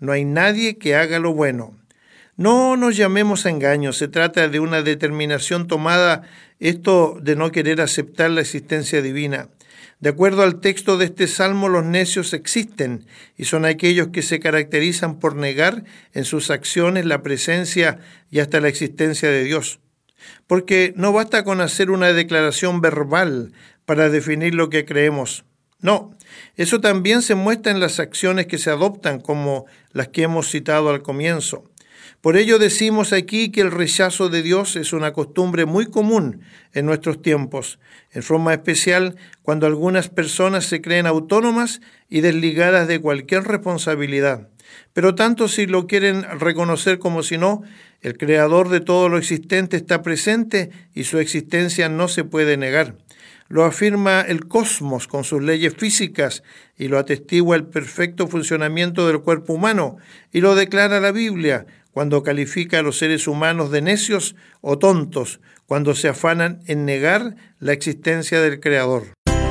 no hay nadie que haga lo bueno. No nos llamemos a engaño, se trata de una determinación tomada, esto de no querer aceptar la existencia divina. De acuerdo al texto de este salmo, los necios existen y son aquellos que se caracterizan por negar en sus acciones la presencia y hasta la existencia de Dios. Porque no basta con hacer una declaración verbal para definir lo que creemos. No, eso también se muestra en las acciones que se adoptan, como las que hemos citado al comienzo. Por ello decimos aquí que el rechazo de Dios es una costumbre muy común en nuestros tiempos, en forma especial cuando algunas personas se creen autónomas y desligadas de cualquier responsabilidad. Pero tanto si lo quieren reconocer como si no, el Creador de todo lo existente está presente y su existencia no se puede negar. Lo afirma el cosmos con sus leyes físicas y lo atestigua el perfecto funcionamiento del cuerpo humano y lo declara la Biblia cuando califica a los seres humanos de necios o tontos, cuando se afanan en negar la existencia del Creador.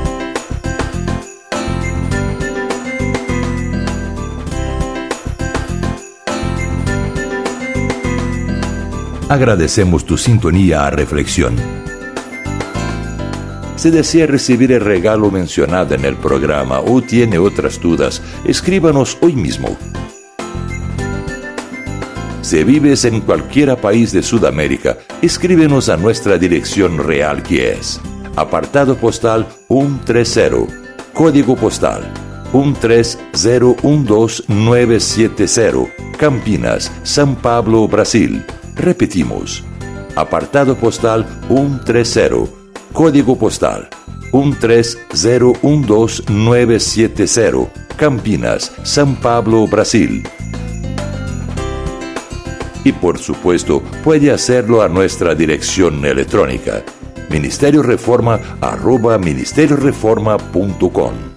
Agradecemos tu sintonía a Reflexión. Si desea recibir el regalo mencionado en el programa o tiene otras dudas, escríbanos hoy mismo. Si vives en cualquier país de Sudamérica, escríbenos a nuestra dirección real, que es apartado postal 130, código postal 13012970, Campinas, São Paulo, Brasil. Repetimos, apartado postal 130, código postal 13012970, Campinas, São Paulo, Brasil. Y por supuesto, puede hacerlo a nuestra dirección electrónica ministerioreforma@ministerioreforma.com.